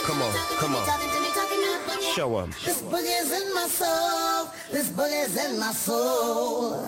Come on, come on. Show 'em. This boogie's in my soul. This boogie's in my soul.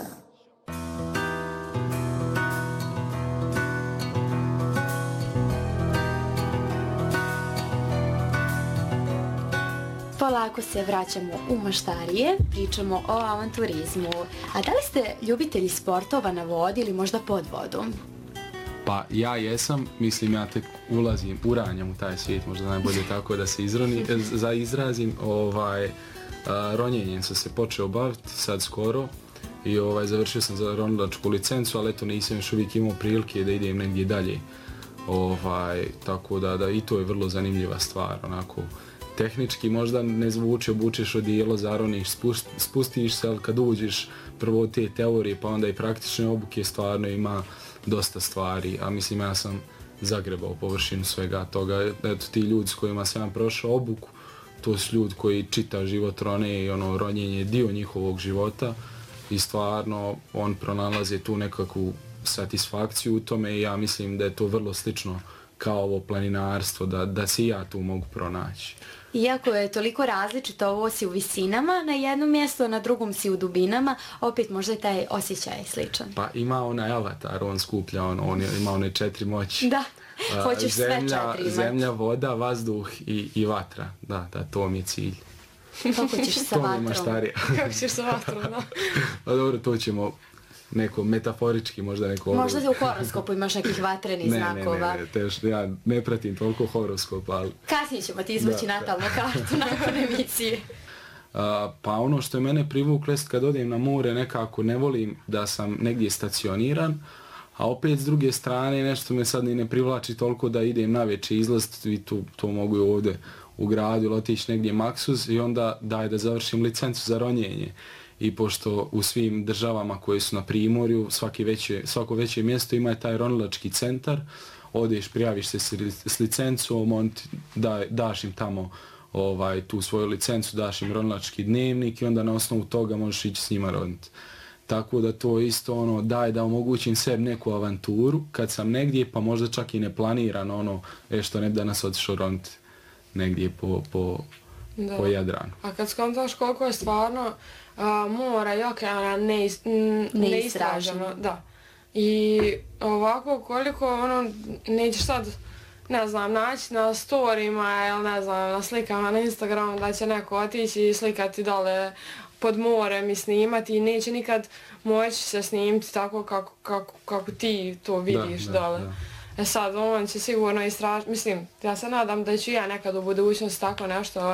Polako se vraćamo u maštarije, pričamo o avanturizmu. A da li ste ljubitelji sportova na vodi ili možda pod vodom? Pa ja jesam, mislim ja tek uranjam u taj svijet, možda najbolje tako da se izrazim. Ronjenjem sam se počeo baviti sad skoro i završio sam za ronilačku licencu, ali eto nisam još uvijek imao prilike da idem negdje dalje. Tako da i to je vrlo zanimljiva stvar, onako. Tehnički možda ne zvuči, obučeš odijelo, zaroniš, spustiš se, ali kad uđeš prvo te teorije pa onda i praktične obuke stvarno ima dosta stvari, a mislim ja sam zagrebao površinu svega toga. Eto ti ljudi s kojima sam prošao obuku, to su ljudi koji čita život rone i ronjenje je dio njihovog života i stvarno on pronalaze tu nekakvu satisfakciju u tome i ja mislim da je to vrlo slično kao ovo planinarstvo, da se ja tu mogu pronaći. Iako je toliko različito, ovo si u visinama na jednom mjestu, na drugom si u dubinama, opet možda je taj osjećaj sličan. Pa ima onaj avatar, on skuplja, on ima one 4 moći. Da, hoćeš sve 4 imati. Zemlja, voda, vazduh i vatra, da, to mi je cilj. Kako ćeš sa vatrom? To mi je maštarija. Kako ćeš sa vatrom, da. Pa dobro, to ćemo neko metaforički, možda neko... Možda u horoskopu imaš nekih vatrenih znakova. Ne, ja ne pratim toliko horoskop, ali... Kasnije ćemo ti izvući natalnu kartu nakon emisije. Pa ono što je mene privuklo jest kad odem na more, nekako ne volim da sam negdje stacioniran, a opet s druge strane nešto me sad ni ne privlači toliko da idem navečer izlaziti i to mogu i ovdje u gradu ili otići negdje maksuz i onda daj da završim licencu za ronjenje. I pošto u svim državama koje su na primorju, svako veće mjesto ima taj ronilački centar, odeš, prijaviš se s licencom, on daš im tamo tu svoju licencu, daš im ronilački dnevnik i onda na osnovu toga možeš ići s njima roniti. Tako da to isto daj da omogućim sebi neku avanturu kad sam negdje, pa možda čak i ne planiran što ne bi danas otišao roniti negdje po Jadranu. A kad skontaš koliko je stvarno mora i okeana neistraženo, da. I ovako koliko nećeš sad, ne znam, naći na storijima ili ne znam, na slikama na Instagramu da će neko otići i slikati dole pod morem i snimati i neće nikad moći se snimiti tako kako ti to vidiš dole. Da. Sad on će sigurno istražiti, mislim, ja se nadam da ću ja nekad u budućnosti tako nešto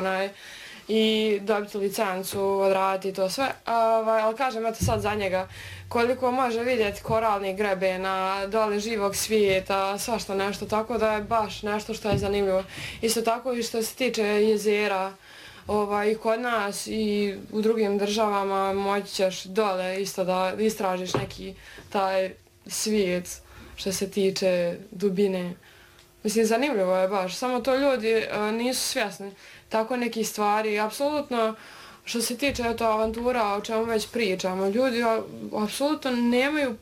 i dobiti licencu, odraditi to sve, ali kažem eto sad za njega koliko može vidjeti koralnih grebena, dole živog svijeta, svašta nešto, tako da je baš nešto što je zanimljivo. Isto tako i što se tiče jezera, i kod nas i u drugim državama moći ćeš dole isto da istražiš neki taj svijet što se tiče dubine. Mislim, zanimljivo je baš, samo to ljudi nisu svjesni tako nekih stvari. Apsolutno, što se tiče avantura o čemu već pričamo, ljudi apsolutno nemaju